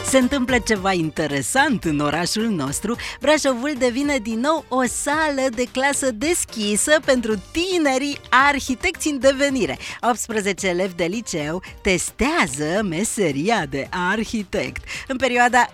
Se întâmplă ceva interesant în orașul nostru. Brașovul devine din nou o sală de clasă deschisă pentru tinerii arhitecți în devenire. 18 elevi de liceu testează meseria de arhitect. În perioada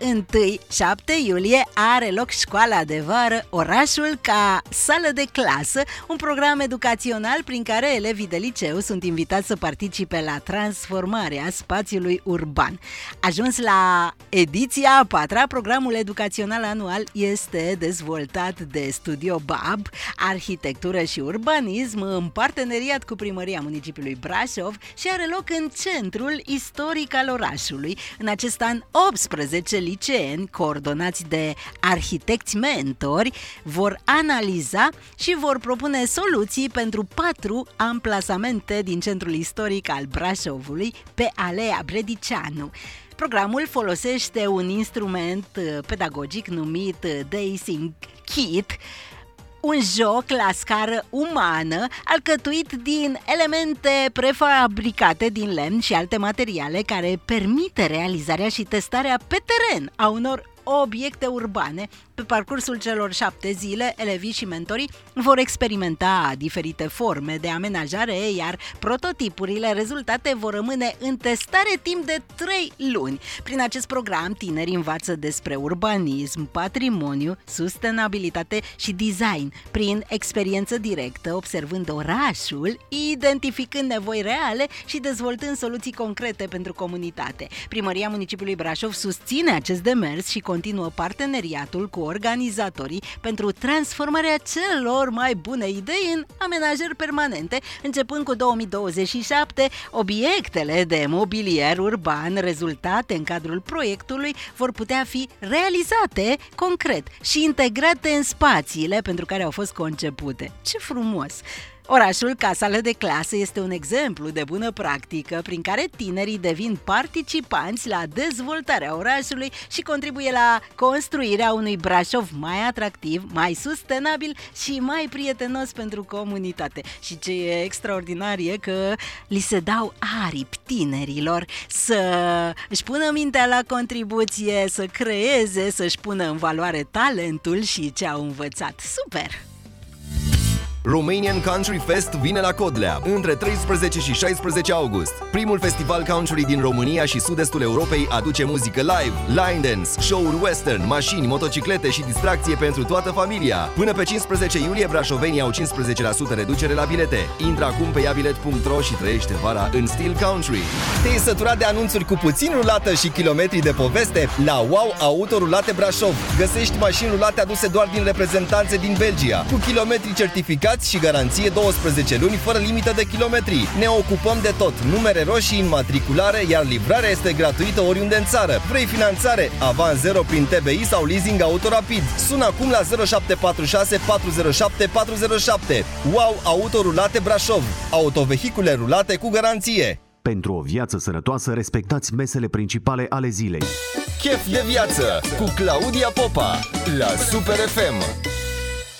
1-7 iulie are loc școala de vară Orașul ca sală de clasă, un program educațional prin care elevii de liceu sunt invitați să participe la transformarea spațiului urban. Ajuns la ediția a patra, programul educațional anual este dezvoltat de Studio BAB, Arhitectură și Urbanism, în parteneriat cu Primăria Municipiului Brașov și are loc în centrul istoric al orașului. În acest an, 18 liceeni, coordonați de arhitecți mentori, vor analiza și vor propune soluții pentru 4 amplasamente din centrul istoric al Brașovului pe Alea Brediceanu. Programul folosește un instrument pedagogic numit Dacing Kit, un joc la scară umană, alcătuit din elemente prefabricate din lemn și alte materiale care permite realizarea și testarea pe teren a unor obiecte urbane. Pe parcursul celor 7 zile, elevii și mentorii vor experimenta diferite forme de amenajare, iar prototipurile rezultate vor rămâne în testare timp de 3 luni. Prin acest program, tinerii învață despre urbanism, patrimoniu, sustenabilitate și design, prin experiență directă, observând orașul, identificând nevoi reale și dezvoltând soluții concrete pentru comunitate. Primăria Municipiului Brașov susține acest demers și continuă parteneriatul cu organizatorii pentru transformarea celor mai bune idei în amenajări permanente. Începând cu 2027, obiectele de mobilier urban rezultate în cadrul proiectului vor putea fi realizate concret și integrate în spațiile pentru care au fost concepute. Ce frumos! Orașul ca sală de clasă este un exemplu de bună practică prin care tinerii devin participanți la dezvoltarea orașului și contribuie la construirea unui Brașov mai atractiv, mai sustenabil și mai prietenos pentru comunitate. Și ce e extraordinar e că li se dau aripi tinerilor să își pună mintea la contribuție, să creeze, să-și pună în valoare talentul și ce au învățat. Super! Romanian Country Fest vine la Codlea între 13 și 16 august. Primul festival country din România și sud-estul Europei aduce muzică live, line dance, show-uri western, mașini, motociclete și distracție pentru toată familia. Până pe 15 iulie, brașovenii au 15% reducere la bilete. Intră acum pe iabilet.ro și trăiește vara în stil country. Te-ai săturat de anunțuri cu puțin rulată și kilometri de poveste? La Wow Auto Rulate Brașov găsești mașini rulate aduse doar din reprezentanțe din Belgia, cu kilometri certificați și garanție 12 luni fără limită de kilometri. Ne ocupăm de tot, numere roșii, înmatriculare, iar livrarea este gratuită oriunde în țară. Vrei finanțare? Avans 0 prin TBI sau leasing autorapid? Sună acum la 0746 407 407. Wow Auto Rulate Brașov. Autovehicule rulate cu garanție. Pentru o viață sănătoasă, respectați mesele principale ale zilei. Chef de viață cu Claudia Popa la Super FM.